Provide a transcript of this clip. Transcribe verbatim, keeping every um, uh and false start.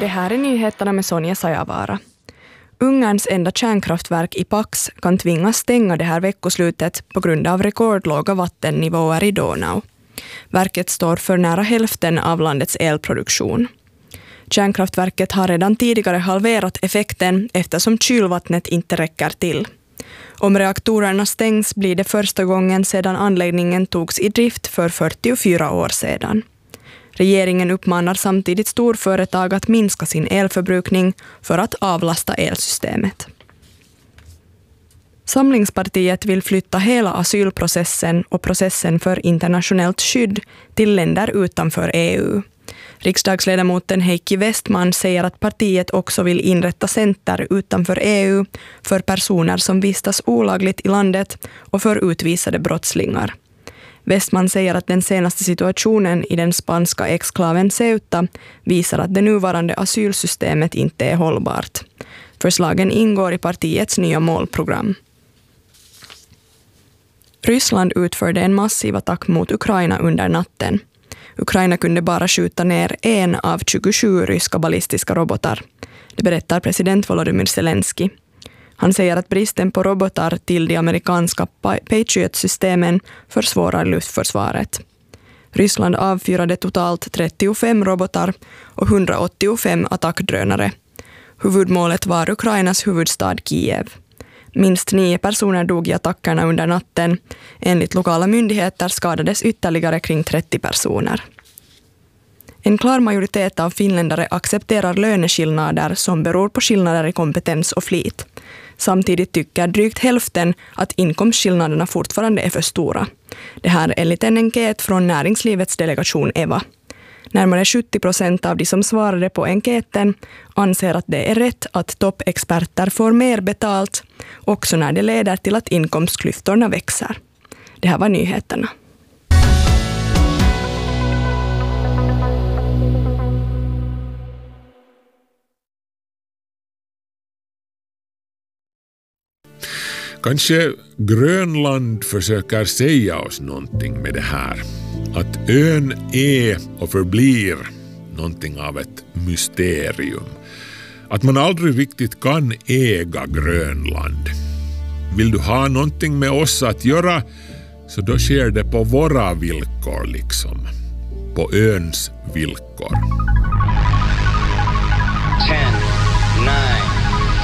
Det här är nyheterna med Sonja Sajavara. Ungerns enda kärnkraftverk i Paks kan tvingas stänga det här veckoslutet på grund av rekordlåga vattennivåer i Donau. Verket står för nära hälften av landets elproduktion. Kärnkraftverket har redan tidigare halverat effekten eftersom kylvattnet inte räcker till. Om reaktorerna stängs blir det första gången sedan anläggningen togs i drift för fyrtiofyra år sedan. Regeringen uppmanar samtidigt storföretag att minska sin elförbrukning för att avlasta elsystemet. Samlingspartiet vill flytta hela asylprocessen och processen för internationellt skydd till länder utanför E U. Riksdagsledamoten Heikki Westman säger att partiet också vill inrätta center utanför E U för personer som vistas olagligt i landet och för utvisade brottslingar. Westman säger att den senaste situationen i den spanska exklaven Ceuta visar att det nuvarande asylsystemet inte är hållbart. Förslagen ingår i partiets nya målprogram. Ryssland utförde en massiv attack mot Ukraina under natten. Ukraina kunde bara skjuta ner en av tjugosju ryska ballistiska robotar. Det berättar president Volodymyr Zelensky. Han säger att bristen på robotar till de amerikanska Patriot-systemen försvårar luftförsvaret. Ryssland avfyrade totalt trettiofem robotar och hundraåttiofem attackdrönare. Huvudmålet var Ukrainas huvudstad Kiev. Minst nio personer dog i attackerna under natten. Enligt lokala myndigheter skadades ytterligare kring trettio personer. En klar majoritet av finländare accepterar löneskillnader som beror på skillnader i kompetens och flit. Samtidigt tycker drygt hälften att inkomstskillnaderna fortfarande är för stora. Det här enligt en enkät från näringslivets delegation E V A. Närmare sjuttio procent av de som svarade på enkäten anser att det är rätt att toppexperter får mer betalt, också när det leder till att inkomstklyftorna växer. Det här var nyheterna. Kanske Grönland försöker säga oss någonting med det här. Att ön är och förblir någonting av ett mysterium. Att man aldrig riktigt kan äga Grönland. Vill du ha någonting med oss att göra, så då sker det på våra villkor liksom. På öns villkor.